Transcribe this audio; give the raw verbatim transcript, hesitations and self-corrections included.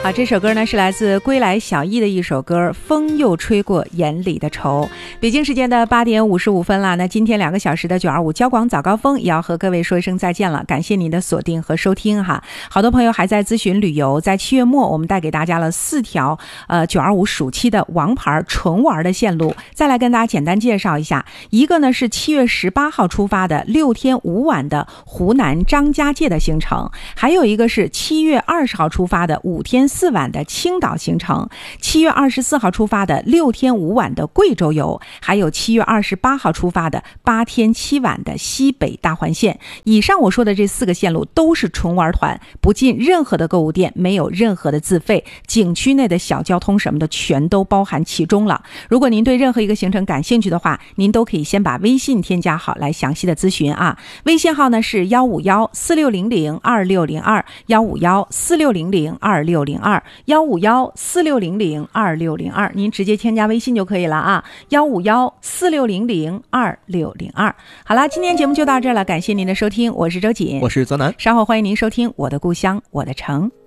好，这首歌呢是来自归来小艺的一首歌，风又吹过眼里的愁。北京时间的八点五十五分了，那今天两个小时的九二五交广早高峰也要和各位说一声再见了，感谢您的锁定和收听哈。好多朋友还在咨询旅游，在七月末我们带给大家了四条呃九二五暑期的王牌纯玩的线路，再来跟大家简单介绍一下。一个呢是七月十八号出发的六天五晚的湖南张家界的行程，还有一个是七月二十号出发的五天四晚的青岛行程，七月二十四号出发的六天五晚的贵州游，还有七月二十八号出发的八天七晚的西北大环线。以上我说的这四个线路都是纯玩团，不进任何的购物店，没有任何的自费，景区内的小交通什么的全都包含其中了。如果您对任何一个行程感兴趣的话，您都可以先把微信添加好来详细的咨询啊。微信号呢是幺五幺四六零零二六零二，幺五幺四六零零二六零二，幺五幺四六零零二六零二，您直接添加微信就可以了啊。幺五幺四六零零二六零二。好了，今天节目就到这儿了，感谢您的收听，我是周瑾， 我是泽南， 稍后欢迎您收听我的故乡我的城。